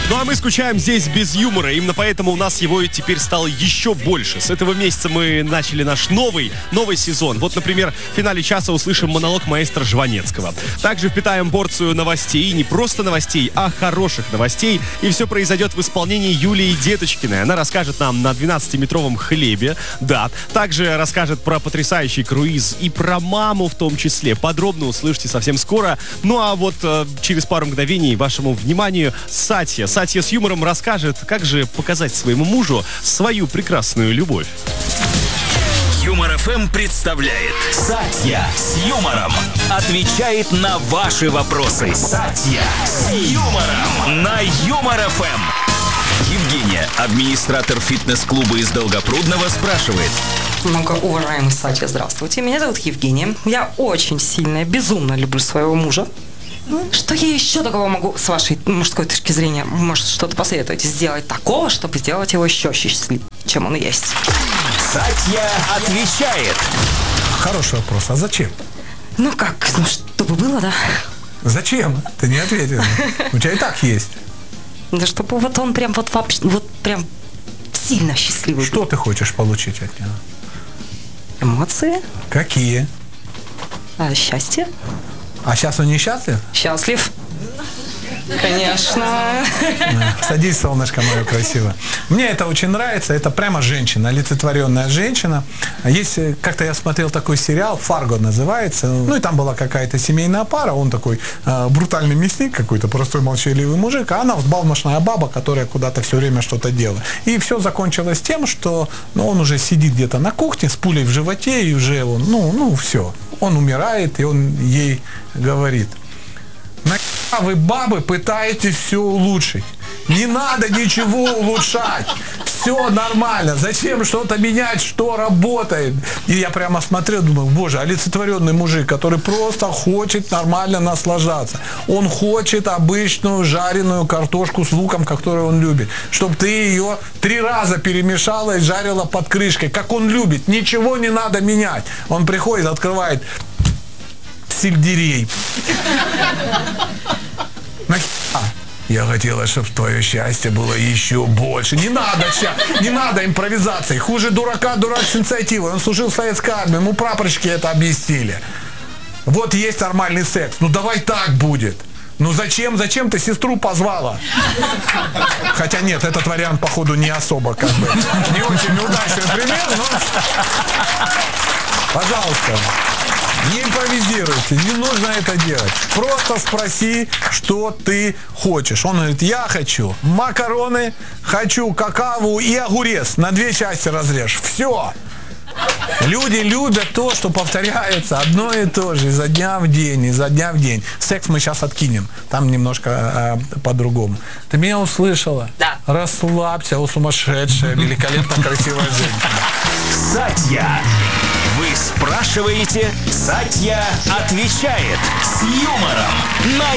Ну а мы скучаем здесь без юмора. Именно поэтому у нас его теперь стало еще больше. С этого месяца мы начали наш новый сезон. Вот, например, в финале часа услышим монолог маэстро Жванецкого. Также впитаем порцию новостей. Не просто новостей, а хороших новостей. И все произойдет в исполнении Юлии Деточкиной. Она расскажет нам на 12-метровом хлебе. Да. Также расскажет про потрясающий круиз и про маму в том числе. Подробно услышите совсем скоро. Ну а вот через пару мгновений вашему вниманию Сатья. Сатья с юмором расскажет, как же показать своему мужу свою прекрасную любовь. Юмор ФМ представляет Сатья с юмором. Отвечает на ваши вопросы. Сатья с юмором на Юмор ФМ. Евгения, администратор фитнес-клуба из Долгопрудного, спрашивает. Многоуважаемый Сатья, здравствуйте. Меня зовут Евгения. Я очень сильно, безумно люблю своего мужа. Что я еще такого могу, с вашей мужской точки зрения, может, что-то посоветовать, сделать такого, чтобы сделать его еще счастливее, чем он есть? Сатья отвечает. Хороший вопрос. А зачем? Ну как, чтобы было, да? Зачем? Ты не ответил. У тебя и так есть. Да чтобы вот он прям вот вообще, вот прям сильно счастливый. Что ты хочешь получить от него? Эмоции. Какие? Счастье. А сейчас он несчастлив? Счастлив. Конечно. Садись, солнышко мое красивое. Мне это очень нравится. Это прямо женщина, олицетворенная женщина. Есть, как-то я смотрел такой сериал, «Фарго» называется. Ну и там была какая-то семейная пара. Он такой брутальный мясник какой-то, простой молчаливый мужик. А она взбалмошная баба, которая куда-то все время что-то делает. И все закончилось тем, что он уже сидит где-то на кухне с пулей в животе. И уже он, все. Он умирает, и он ей говорит: нахера вы, бабы, пытаетесь все улучшить? Не надо ничего улучшать. Все нормально. Зачем что-то менять, что работает? И я прямо смотрел, думаю, боже, олицетворенный мужик, который просто хочет нормально наслаждаться. Он хочет обычную жареную картошку с луком, которую он любит. Чтобы ты ее 3 раза перемешала и жарила под крышкой, как он любит. Ничего не надо менять. Он приходит, открывает сельдерей. Нахера? Я хотела, чтобы твое счастье было еще больше. Не надо импровизации. Хуже дурака, дурак с инициативой. Он служил в советской армии, ему прапорщики это объяснили. Вот есть нормальный секс. Ну давай так будет. Ну зачем ты сестру позвала? Хотя нет, этот вариант, походу, не особо, не очень удачный пример, но... Пожалуйста. Не импровизируйте, не нужно это делать. Просто спроси, что ты хочешь. Он говорит: я хочу макароны, хочу какао и огурец. На 2 части разрежь. Все. Люди любят то, что повторяется одно и то же изо дня в день. Секс мы сейчас откинем. Там немножко по-другому. Ты меня услышала? Да. Расслабься, о сумасшедшая, великолепно красивая женщина. Сатья. Вы спрашиваете, Сатья отвечает с юмором на